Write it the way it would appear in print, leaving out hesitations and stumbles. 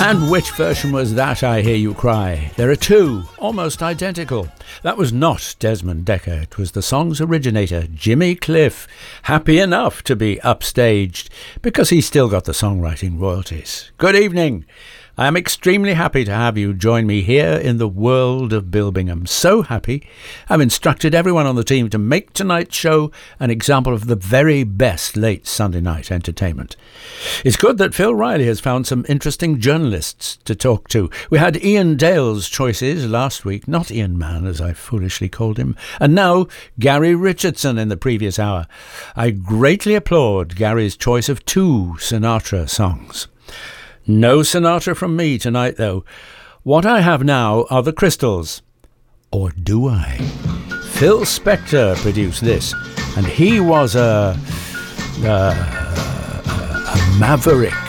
And which version was that, I hear you cry? There are two, almost identical. That was not Desmond Dekker. It was the song's originator, Jimmy Cliff, happy enough to be upstaged because he still got the songwriting royalties. Good evening. I am extremely happy to have you join me here in the world of Bill Bingham. So happy, I've instructed everyone on the team to make tonight's show an example of the very best late Sunday night entertainment. It's good that Phil Riley has found some interesting journalists to talk to. We had Ian Dale's choices last week, not Ian Mann as I foolishly called him, and now Gary Richardson in the previous hour. I greatly applaud Gary's choice of two Sinatra songs. No Sinatra from me tonight, though. What I have now are the Crystals. Or do I? Phil Spector produced this, and he was a maverick.